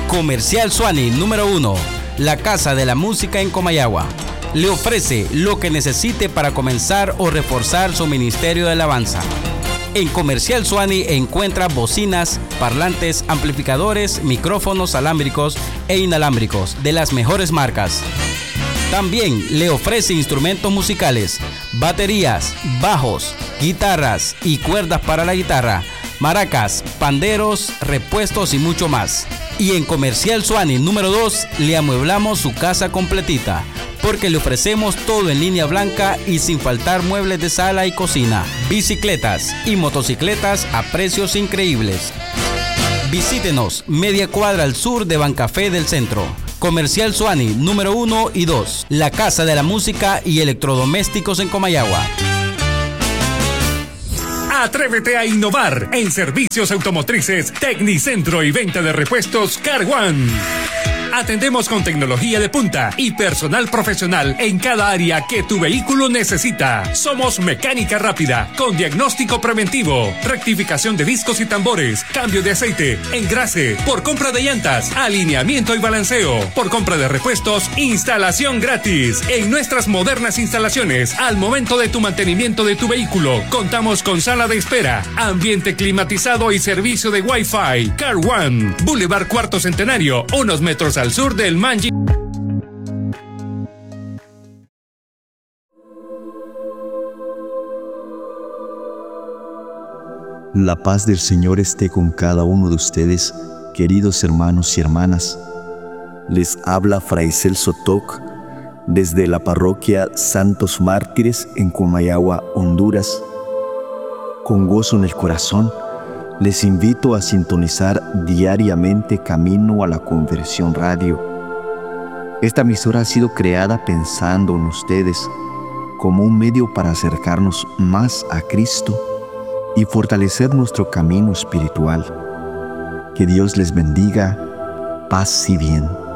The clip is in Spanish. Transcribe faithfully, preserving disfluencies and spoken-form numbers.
Comercial Suani número uno, la casa de la música en Comayagua. Le ofrece lo que necesite para comenzar o reforzar su ministerio de alabanza. En Comercial Suani encuentra bocinas, parlantes, amplificadores, micrófonos alámbricos e inalámbricos de las mejores marcas. También le ofrece instrumentos musicales, baterías, bajos, guitarras y cuerdas para la guitarra, maracas, panderos, repuestos y mucho más. Y en Comercial Suani número dos le amueblamos su casa completita, porque le ofrecemos todo en línea blanca y sin faltar muebles de sala y cocina, bicicletas y motocicletas a precios increíbles. Visítenos media cuadra al sur de Bancafé del Centro. Comercial Suani número uno y dos, la casa de la música y electrodomésticos en Comayagua. Atrévete a innovar en servicios automotrices, Tecnicentro y venta de repuestos Car One. Atendemos con tecnología de punta y personal profesional en cada área que tu vehículo necesita. Somos mecánica rápida, con diagnóstico preventivo, rectificación de discos y tambores, cambio de aceite, engrase, por compra de llantas, alineamiento y balanceo, por compra de repuestos, instalación gratis. En nuestras modernas instalaciones, al momento de tu mantenimiento de tu vehículo, contamos con sala de espera, ambiente climatizado y servicio de Wi-Fi. Car One, Boulevard Cuarto Centenario, unos metros al sur del Manji. La paz del Señor esté con cada uno de ustedes, queridos hermanos y hermanas. Les habla Fray Celso Toc desde la parroquia Santos Mártires en Comayagua, Honduras. Con gozo en el corazón, les invito a sintonizar diariamente Camino a la Conversión Radio. Esta emisora ha sido creada pensando en ustedes como un medio para acercarnos más a Cristo y fortalecer nuestro camino espiritual. Que Dios les bendiga, paz y bien.